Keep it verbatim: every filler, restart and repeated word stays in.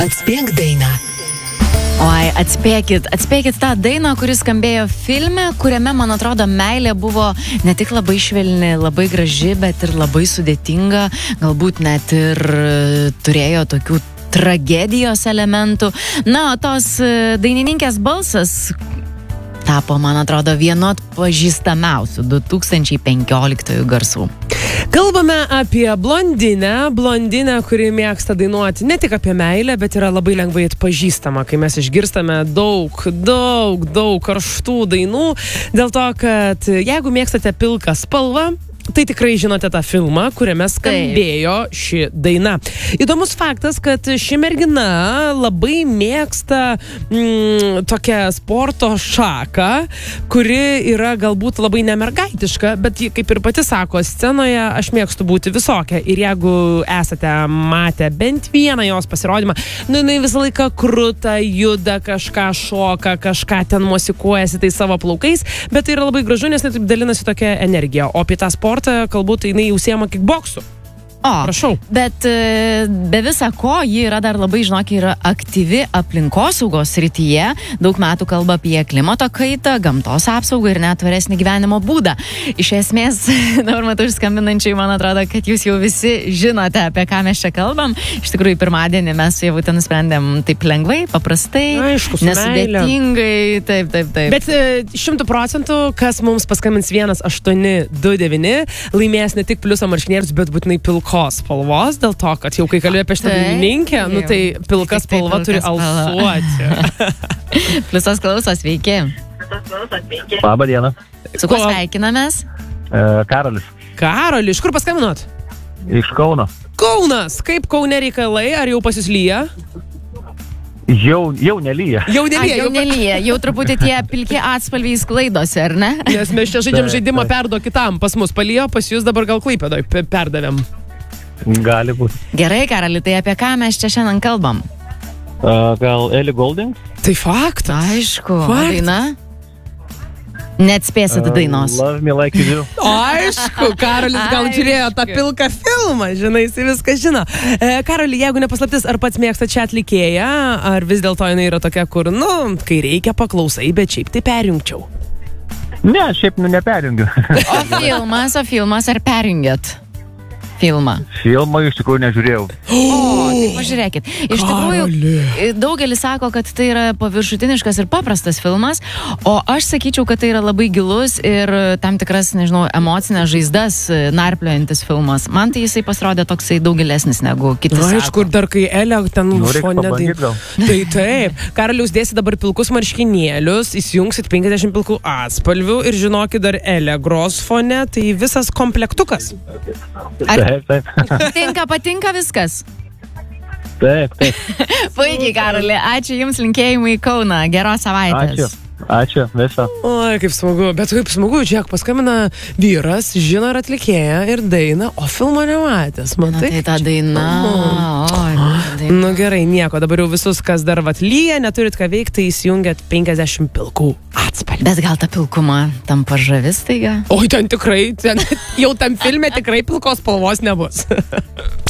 Atspėk dainą. Oi, atspėkit, atspėkit tą dainą, kuris skambėjo filme, kuriame, man atrodo, meilė buvo ne tik labai švelni, labai graži, bet ir labai sudėtinga, galbūt net ir turėjo tokių tragedijos elementų. Na, o tos dainininkės balsas tapo, man atrodo, vienu atpažįstamiausių du tūkstančiai penkioliktųjų garsų. Kalbame apie blondinę, blondinę, kuri mėgsta dainuoti ne tik apie meilę, bet yra labai lengvai atpažįstama, kai mes išgirstame daug, daug, daug karštų dainų, dėl to, kad jeigu mėgstate pilką spalvą, tai tikrai žinote tą filmą, kuriame skambėjo ši daina. Įdomus faktas, kad ši mergina labai mėgsta mm, tokią sporto šaką, kuri yra galbūt labai nemergaitiška, bet ji, kaip ir pati sako, scenoje aš mėgstu būti visokia. Ir jeigu esate matę bent vieną jos pasirodymą, nu jinai visą laiką kruta, juda, kažką šoka, kažką ten mosikuojasi tai savo plaukais, bet tai yra labai gražu, nes net taip dalinasi tokia energija. O apie tą sportą kalbūt jinai užsiema kickboksu. O, prašau. Bet be visa ko, ji yra dar labai, žinok, yra aktyvi aplinkosaugos srityje, daug metų kalba apie klimato kaitą, gamtos apsaugą ir net tvaresnį gyvenimo būdą. Iš esmės, dabar matau skambinančiai, man atrodo, kad jūs jau visi žinote, apie ką mes čia kalbam. Iš tikrųjų, pirmadienį mes su Ievute nusprendėm taip lengvai, paprastai, aišku, nesudėtingai, taip, taip, taip. Bet šimtų procentų, kas mums paskambins vienas aštuoni du devyni, laimės ne tik pliuso marškinėlius, bet būtinai pilko spalvos, dėl to, kad jau kai kalbėjau apie šitą dainininkę, nu tai pilka spalva turi alsuoti. Pliusas klausos, sveiki. Labą dieną. Su kuo sveikinamės? E, Karolis. Karolis, iš kur paskambinot? Iš Kauno. Kaunas, kaip Kaune reikalai, ar jau pas jūs lyja? Jau, jau nelyja. Jau nelyja, A, jau nelyja, jau truputį tie pilki atspalviai sklaidosi, ar ne? Nes mes čia žaidžiam žaidimą perdo kitam, pas mus palijo, pas jūs dabar gal Klaipėdoj perdavėm. Gali būti. Gerai, Karali, tai apie ką mes čia šiandien kalbam? Uh, gal Ellie Goulding? Tai faktas. Aišku, Faktas. daina? Neatspėsit uh, dainos. Love me like you do. Aišku, Karolis gal Aišku. žiūrėjo tą pilką filmą, žinai, jis viską žino. E, Karoli, jeigu nepaslaptis, ar pats mėgsta čia atlikėją, ar vis dėlto jinai yra tokia, kur, nu, kai reikia paklausai, bet šiaip tai perjungčiau? Ne, šiaip nu neperjungiu. O filmas, o filmas, ar perjungėt filmą? Filmą iš tikrųjų nežiūrėjau. O, tai pažiūrėkit. Iš tikrųjų, daugelis sako, kad tai yra paviršutiniškas ir paprastas filmas, o aš sakyčiau, kad tai yra labai gilus ir tam tikras, nežinau, emocinės žaizdas narpliojantis filmas. Man tai jisai pasirodė toksai daug gilesnis negu kiti Na, sako. aišku, ir dar kai Elė ten Nu, reik fone pabandyt dain- gal. Tai taip. Karoli, jūs dėsit dabar pilkus marškinėlius, įsijungsit penkiasdešimt pilkų atspalvių ir žinokit dar Elė gros fone, tai visas komplektukas. Ar Taip, taip. patinka, patinka viskas? Taip, taip. Puikiai, Karoli. Ačiū Jums, linkėjimai į Kauną. Geros savaitės. Ačiū. Ačiū, viso. Oi, kaip smagu. Bet kaip smagu, žiūrėk, paskambina vyras, žino ir atlikėją ir dainą, o filmo nematęs. Na, Matai? tai ta daina. O, ta daina. Nu gerai, nieko. Dabar jau visus, kas dar vat lyja, neturit ką veikti, tai įsijungiat penkiasdešimt pilkų atspalvių. Bet gal ta pilkuma tampa žavis taiga? Oi, ten tikrai, ten, jau tam filme tikrai pilkos spalvos nebus.